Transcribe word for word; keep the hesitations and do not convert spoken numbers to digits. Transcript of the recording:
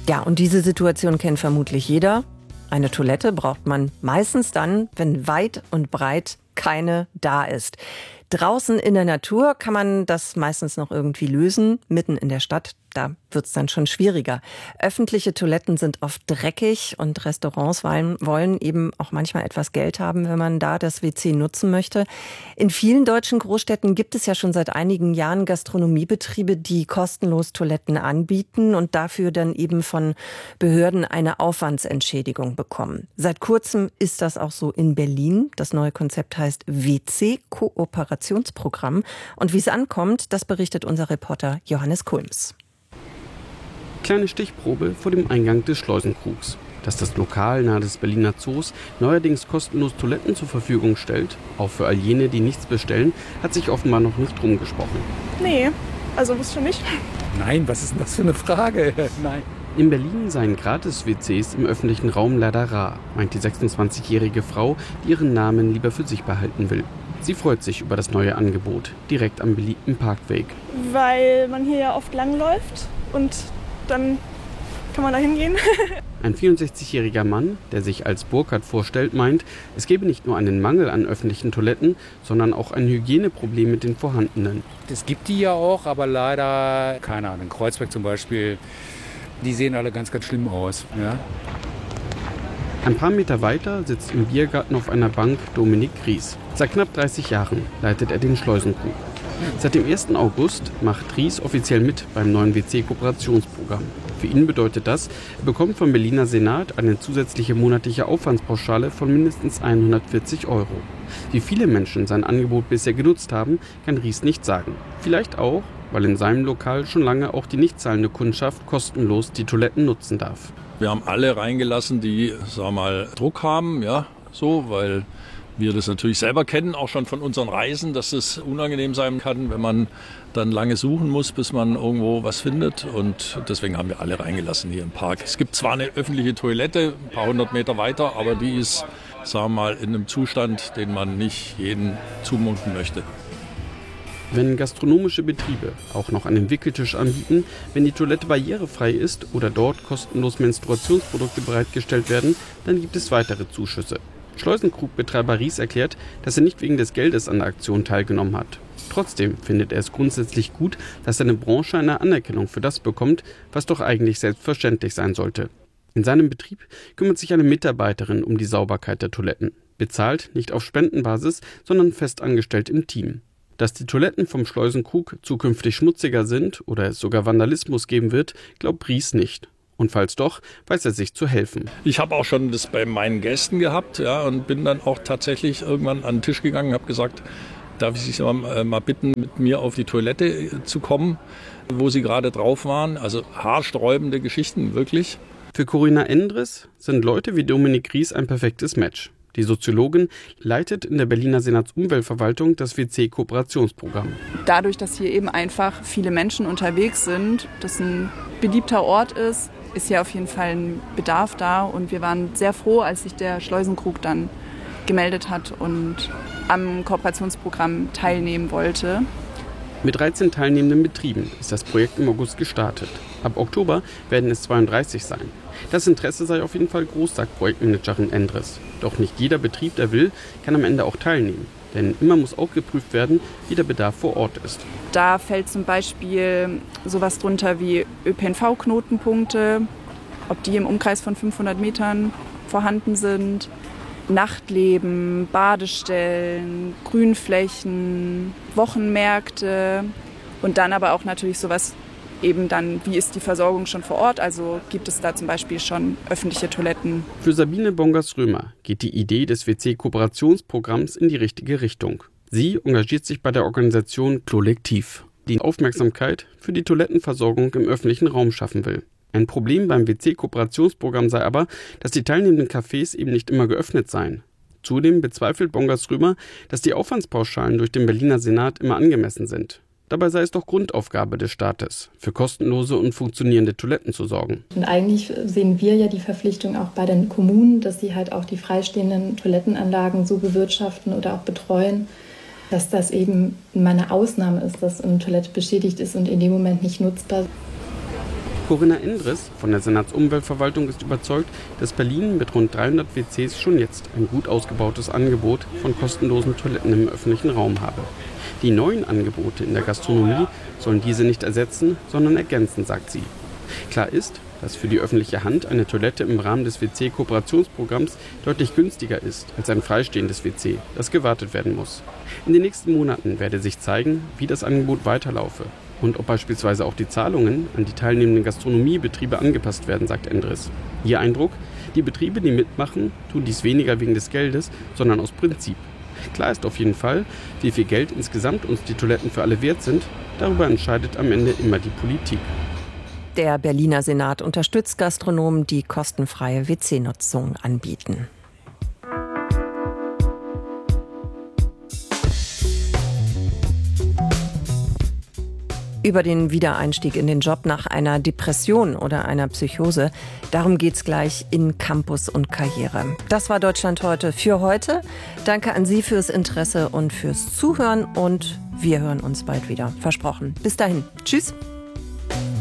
Ja, und diese Situation kennt vermutlich jeder. Eine Toilette braucht man meistens dann, wenn weit und breit keine da ist. Draußen in der Natur kann man das meistens noch irgendwie lösen. Mitten in der Stadt, da wird's dann schon schwieriger. Öffentliche Toiletten sind oft dreckig und Restaurants wollen, wollen eben auch manchmal etwas Geld haben, wenn man da das W C nutzen möchte. In vielen deutschen Großstädten gibt es ja schon seit einigen Jahren Gastronomiebetriebe, die kostenlos Toiletten anbieten und dafür dann eben von Behörden eine Aufwandsentschädigung bekommen. Seit kurzem ist das auch so in Berlin. Das neue Konzept heißt W C-Kooperationsprogramm. Und wie es ankommt, das berichtet unser Reporter Johannes Kulms. Kleine Stichprobe vor dem Eingang des Schleusenkrugs. Dass das Lokal nahe des Berliner Zoos neuerdings kostenlos Toiletten zur Verfügung stellt, auch für all jene, die nichts bestellen, hat sich offenbar noch nicht rumgesprochen. Nee, also wusste nicht. Nein, was ist denn das für eine Frage? Nein. In Berlin seien Gratis-W Cs im öffentlichen Raum leider rar, meint die sechsundzwanzigjährige Frau, die ihren Namen lieber für sich behalten will. Sie freut sich über das neue Angebot, direkt am beliebten Parkweg. Weil man hier ja oft langläuft und dann kann man da hingehen. Ein vierundsechzigjähriger Mann, der sich als Burkhard vorstellt, meint, es gebe nicht nur einen Mangel an öffentlichen Toiletten, sondern auch ein Hygieneproblem mit den vorhandenen. Es gibt die ja auch, aber leider, keine Ahnung, in Kreuzberg zum Beispiel, die sehen alle ganz, ganz schlimm aus. Ja? Ein paar Meter weiter sitzt im Biergarten auf einer Bank Dominik Ries. Seit knapp dreißig Jahren leitet er den Schleusenkrug. Seit dem ersten August macht Ries offiziell mit beim neuen W C-Kooperationsprogramm. Für ihn bedeutet das, er bekommt vom Berliner Senat eine zusätzliche monatliche Aufwandspauschale von mindestens hundertvierzig Euro. Wie viele Menschen sein Angebot bisher genutzt haben, kann Ries nicht sagen. Vielleicht auch, weil in seinem Lokal schon lange auch die nicht zahlende Kundschaft kostenlos die Toiletten nutzen darf. Wir haben alle reingelassen, die, sagen wir mal, Druck haben, ja, so, weil wir das natürlich selber kennen, auch schon von unseren Reisen, dass es unangenehm sein kann, wenn man dann lange suchen muss, bis man irgendwo was findet. Und deswegen haben wir alle reingelassen hier im Park. Es gibt zwar eine öffentliche Toilette, ein paar hundert Meter weiter, aber die ist, sagen wir mal, in einem Zustand, den man nicht jedem zumuten möchte. Wenn gastronomische Betriebe auch noch einen Wickeltisch anbieten, wenn die Toilette barrierefrei ist oder dort kostenlos Menstruationsprodukte bereitgestellt werden, dann gibt es weitere Zuschüsse. Schleusenkrug-Betreiber Ries erklärt, dass er nicht wegen des Geldes an der Aktion teilgenommen hat. Trotzdem findet er es grundsätzlich gut, dass seine Branche eine Anerkennung für das bekommt, was doch eigentlich selbstverständlich sein sollte. In seinem Betrieb kümmert sich eine Mitarbeiterin um die Sauberkeit der Toiletten. Bezahlt nicht auf Spendenbasis, sondern fest angestellt im Team. Dass die Toiletten vom Schleusenkrug zukünftig schmutziger sind oder es sogar Vandalismus geben wird, glaubt Ries nicht. Und falls doch, weiß er sich zu helfen. Ich habe auch schon das bei meinen Gästen gehabt, ja, und bin dann auch tatsächlich irgendwann an den Tisch gegangen und habe gesagt, darf ich Sie mal, mal bitten, mit mir auf die Toilette zu kommen, wo Sie gerade drauf waren. Also haarsträubende Geschichten, wirklich. Für Corinna Endres sind Leute wie Dominik Ries ein perfektes Match. Die Soziologin leitet in der Berliner Senatsumweltverwaltung das W C-Kooperationsprogramm. Dadurch, dass hier eben einfach viele Menschen unterwegs sind, das ein beliebter Ort ist, ist hier auf jeden Fall ein Bedarf da. Und wir waren sehr froh, als sich der Schleusenkrug dann gemeldet hat und am Kooperationsprogramm teilnehmen wollte. Mit dreizehn teilnehmenden Betrieben ist das Projekt im August gestartet. Ab Oktober werden es zweiunddreißig sein. Das Interesse sei auf jeden Fall groß, sagt Projektmanagerin Endres. Doch nicht jeder Betrieb, der will, kann am Ende auch teilnehmen. Denn immer muss auch geprüft werden, wie der Bedarf vor Ort ist. Da fällt zum Beispiel sowas drunter wie Ö P N V-Knotenpunkte, ob die im Umkreis von fünfhundert Metern vorhanden sind, Nachtleben, Badestellen, Grünflächen, Wochenmärkte und dann aber auch natürlich sowas eben dann, wie ist die Versorgung schon vor Ort, also gibt es da zum Beispiel schon öffentliche Toiletten. Für Sabine Bongers-Römer geht die Idee des W C-Kooperationsprogramms in die richtige Richtung. Sie engagiert sich bei der Organisation Kollektiv, die Aufmerksamkeit für die Toilettenversorgung im öffentlichen Raum schaffen will. Ein Problem beim W C-Kooperationsprogramm sei aber, dass die teilnehmenden Cafés eben nicht immer geöffnet seien. Zudem bezweifelt Bongers-Römer, dass die Aufwandspauschalen durch den Berliner Senat immer angemessen sind. Dabei sei es doch Grundaufgabe des Staates, für kostenlose und funktionierende Toiletten zu sorgen. Und eigentlich sehen wir ja die Verpflichtung auch bei den Kommunen, dass sie halt auch die freistehenden Toilettenanlagen so bewirtschaften oder auch betreuen, dass das eben mal eine Ausnahme ist, dass eine Toilette beschädigt ist und in dem Moment nicht nutzbar. Corinna Endres von der Senatsumweltverwaltung ist überzeugt, dass Berlin mit rund dreihundert W Cs schon jetzt ein gut ausgebautes Angebot von kostenlosen Toiletten im öffentlichen Raum habe. Die neuen Angebote in der Gastronomie sollen diese nicht ersetzen, sondern ergänzen, sagt sie. Klar ist, dass für die öffentliche Hand eine Toilette im Rahmen des W C-Kooperationsprogramms deutlich günstiger ist als ein freistehendes W C, das gewartet werden muss. In den nächsten Monaten werde sich zeigen, wie das Angebot weiterlaufe und ob beispielsweise auch die Zahlungen an die teilnehmenden Gastronomiebetriebe angepasst werden, sagt Endres. Ihr Eindruck: Die Betriebe, die mitmachen, tun dies weniger wegen des Geldes, sondern aus Prinzip. Klar ist auf jeden Fall, wie viel Geld insgesamt uns die Toiletten für alle wert sind. Darüber entscheidet am Ende immer die Politik. Der Berliner Senat unterstützt Gastronomen, die kostenfreie W C-Nutzung anbieten. Über den Wiedereinstieg in den Job nach einer Depression oder einer Psychose. Darum geht's gleich in Campus und Karriere. Das war Deutschland heute für heute. Danke an Sie fürs Interesse und fürs Zuhören und wir hören uns bald wieder. Versprochen. Bis dahin. Tschüss.